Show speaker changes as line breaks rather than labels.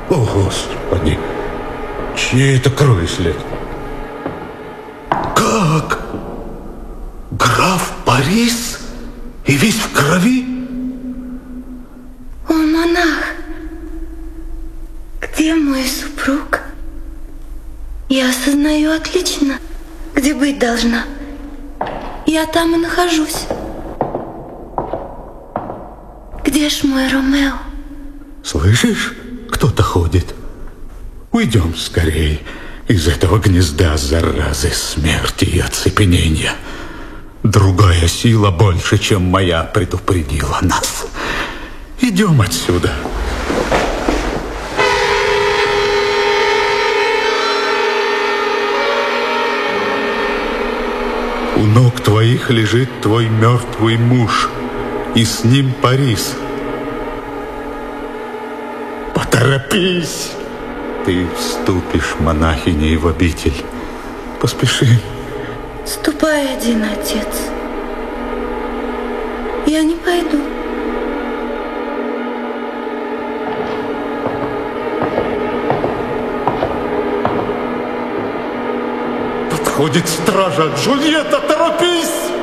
О, Господи! Чьей это крови след? Как? Граф Парис? И весь в крови?
О, монах! Где мой супруг? Я осознаю отлично, где быть должна. Я там и нахожусь. Где ж мой Ромео?
Слышишь, кто-то ходит. Уйдем скорей из этого гнезда заразы, смерти и оцепенения. Другая сила больше, чем моя, предупредила нас. Идем отсюда. У ног твоих лежит твой мертвый муж, и с ним Парис. Поторопись! Ты вступишь, монахиней, в обитель. Поспеши.
Ступай один, отец. Я не пойду.
Подходит стража. Джульетта, торопись!